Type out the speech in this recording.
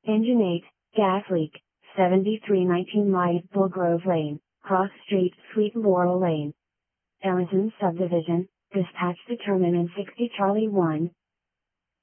Engine 8, gas leak, 7319 Light Bull Grove Lane, Cross Street, Sweet Laurel Lane. Ellison Subdivision, dispatch determinant 60 Charlie 1,